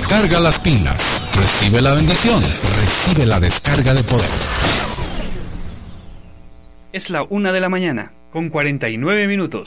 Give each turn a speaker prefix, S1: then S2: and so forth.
S1: Recarga las pilas. Recibe la bendición. Recibe la descarga de poder.
S2: Es la 1 de la mañana, con 49 minutos.